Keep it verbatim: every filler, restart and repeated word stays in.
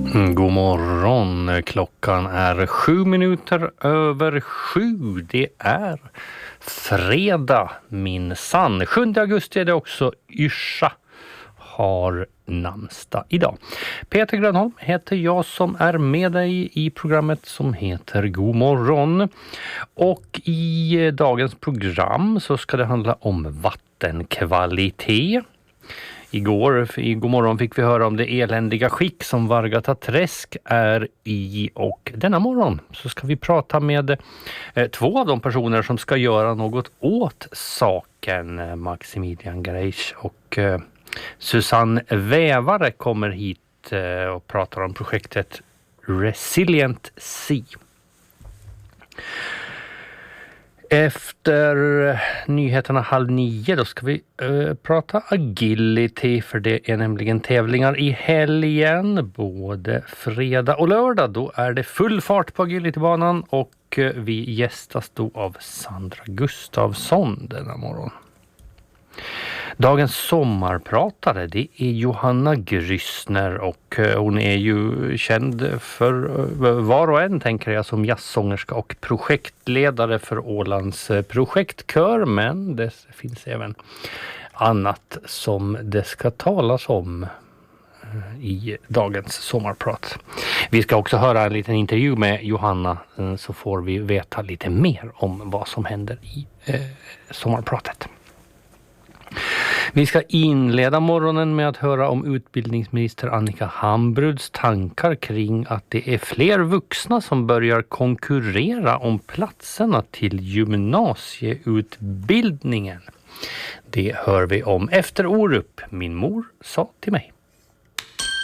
Mm, God morgon, klockan är sju minuter över sju. Det är fredag minsann. sjunde augusti är det också. Yrsa har namnsdag idag. Peter Grönholm heter jag som är med dig i programmet som heter God morgon. Och i dagens program så ska det handla om vattenkvalitet. Igår, i God morgon fick vi höra om det eländiga skick som Vargata träsk är i, och denna morgon så ska vi prata med eh, två av de personer som ska göra något åt saken. Maximilian Greisch och eh, Susanne Vävare kommer hit eh, och pratar om projektet Resilient Sea. Efter nyheterna halv nio då ska vi uh, prata agility, för det är nämligen tävlingar i helgen, både fredag och lördag. Då är det full fart på agilitybanan och uh, vi gästas då av Sandra Gustafsson denna morgon. Dagens sommarpratare, det är Johanna Grüssner, och hon är ju känd för var och en, tänker jag, som jazzsångerska och projektledare för Ålands projektkör, men det finns även annat som det ska talas om i dagens sommarprat. Vi ska också höra en liten intervju med Johanna, så får vi veta lite mer om vad som händer i eh, sommarpratet. Vi ska inleda morgonen med att höra om utbildningsminister Annika Hambruds tankar kring att det är fler vuxna som börjar konkurrera om platserna till gymnasieutbildningen. Det hör vi om efter Orup, min mor sa till mig.